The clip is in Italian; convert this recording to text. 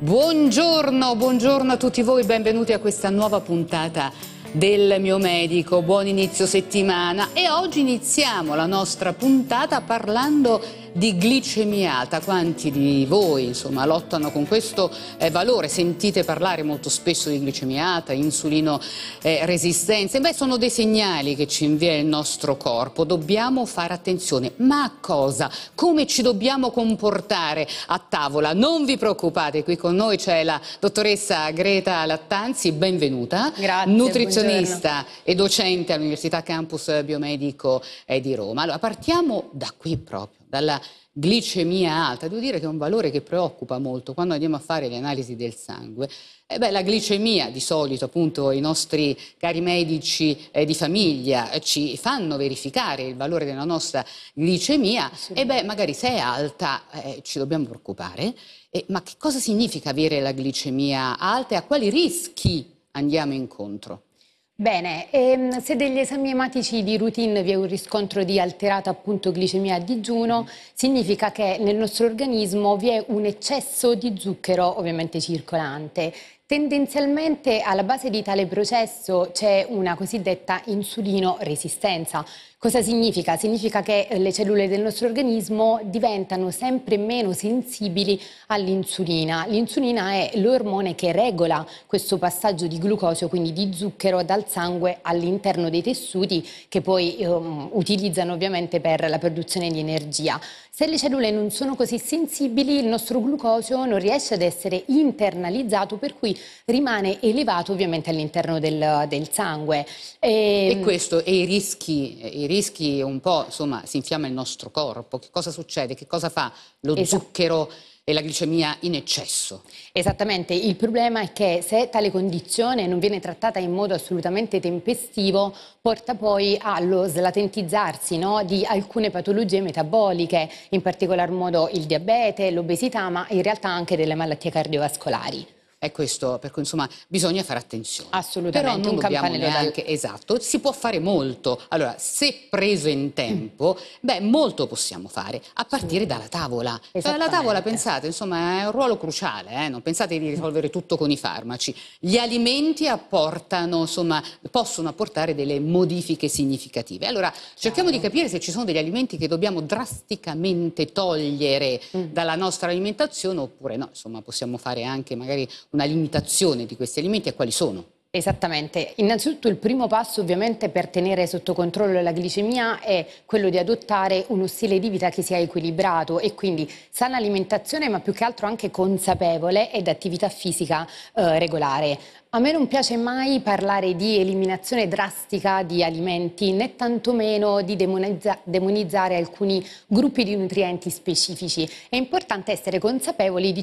Buongiorno, buongiorno a tutti voi, benvenuti a questa nuova puntata del Mio Medico. Buon inizio settimana e oggi iniziamo la nostra puntata parlando di glicemia alta. Quanti di voi insomma lottano con questo valore? Sentite parlare molto spesso di glicemia alta, insulino resistenza. Beh, sono dei segnali che ci invia il nostro corpo. Dobbiamo fare attenzione. Ma a cosa? Come ci dobbiamo comportare a tavola? Non vi preoccupate, qui con noi c'è la dottoressa Greta Lattanzi, benvenuta. Grazie, nutrizionista buongiorno. e docente all'Università Campus Biomedico di Roma. Allora, partiamo da qui proprio, dalla glicemia alta. Devo dire che è un valore che preoccupa molto quando andiamo a fare le analisi del sangue. La glicemia, di solito appunto i nostri cari medici di famiglia ci fanno verificare il valore della nostra glicemia e magari se è alta ci dobbiamo preoccupare. Ma che cosa significa avere la glicemia alta e a quali rischi andiamo incontro? Bene, se degli esami ematici di routine vi è un riscontro di alterata appunto glicemia a digiuno, significa che nel nostro organismo vi è un eccesso di zucchero ovviamente circolante. Tendenzialmente alla base di tale processo c'è una cosiddetta insulino resistenza. Cosa significa? Significa che le cellule del nostro organismo diventano sempre meno sensibili all'insulina. L'insulina è l'ormone che regola questo passaggio di glucosio, quindi di zucchero, dal sangue all'interno dei tessuti che poi utilizzano ovviamente per la produzione di energia. Se le cellule non sono così sensibili, il nostro glucosio non riesce ad essere internalizzato, per cui rimane elevato ovviamente all'interno del sangue. E questo, e i rischi un po', insomma, si infiamma il nostro corpo. Che cosa succede? Che cosa fa lo zucchero e la glicemia in eccesso? Esattamente, il problema è che se tale condizione non viene trattata in modo assolutamente tempestivo, porta poi allo slatentizzarsi, no, di alcune patologie metaboliche, in particolar modo il diabete, l'obesità, ma in realtà anche delle malattie cardiovascolari. È questo, per cui insomma bisogna fare attenzione. Assolutamente, però non dobbiamo neanche, esatto, si può fare molto. Allora, se preso in tempo, molto possiamo fare, a partire dalla tavola. Cioè, la tavola, pensate, insomma, è un ruolo cruciale, non pensate di risolvere tutto con i farmaci. Gli alimenti apportano, insomma, possono apportare delle modifiche significative. Allora, cerchiamo di capire se ci sono degli alimenti che dobbiamo drasticamente togliere dalla nostra alimentazione oppure no. Insomma, possiamo fare anche magari una limitazione di questi alimenti e quali sono? Esattamente. Innanzitutto il primo passo ovviamente per tenere sotto controllo la glicemia è quello di adottare uno stile di vita che sia equilibrato e quindi sana alimentazione, ma più che altro anche consapevole ed attività fisica regolare. A me non piace mai parlare di eliminazione drastica di alimenti, né tantomeno di demonizzare alcuni gruppi di nutrienti specifici. È importante essere consapevoli di